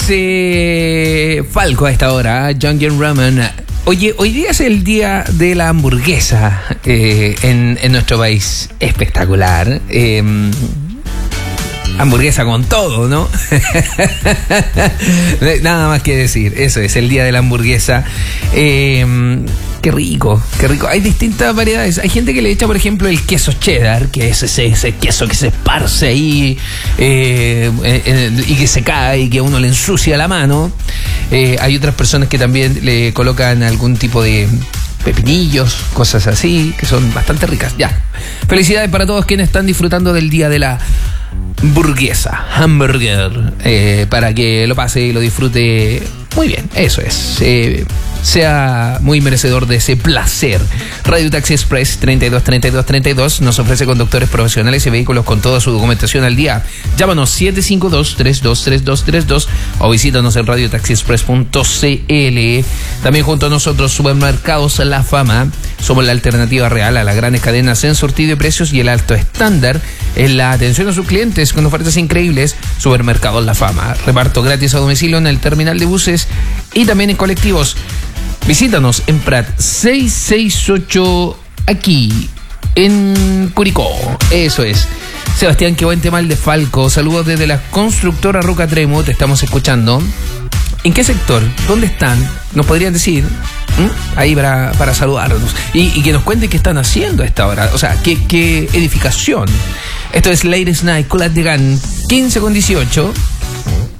Dice Falco a esta hora, Jungle Ramen. Oye, hoy día es el día de la hamburguesa en nuestro país. Espectacular. Hamburguesa con todo, ¿no? Nada más que decir. Eso es el día de la hamburguesa. Qué rico, qué rico. Hay distintas variedades. Hay gente que le echa, por ejemplo, el queso cheddar, que es ese queso que se esparce ahí y que se cae y que a uno le ensucia la mano. Hay otras personas que también le colocan algún tipo de pepinillos, cosas así, que son bastante ricas. Ya. Felicidades para todos quienes están disfrutando del día de la hamburger, para que lo pase y lo disfrute muy bien. Eso es. Sea muy merecedor de ese placer. Radio Taxi Express 323232 nos ofrece conductores profesionales y vehículos con toda su documentación al día. Llámanos 752-323232 o visítanos en radiotaxiexpress.cl. También junto a nosotros, Supermercados La Fama. Somos la alternativa real a las grandes cadenas en surtido de precios y el alto estándar en la atención a sus clientes con ofertas increíbles. Supermercados La Fama. Reparto gratis a domicilio en el terminal de buses y también en colectivos. Visítanos en Prat 668 aquí en Curicó. Eso es. Sebastián, qué buen tema el de Falco. Saludos desde la constructora Roca Tremo. Te estamos escuchando. ¿En qué sector? ¿Dónde están? ¿Nos podrían decir? Ahí para saludarnos. Y que nos cuenten qué están haciendo a esta hora. O sea, qué edificación. Esto es Ladies Night, Colat de Gan, 15 con 18.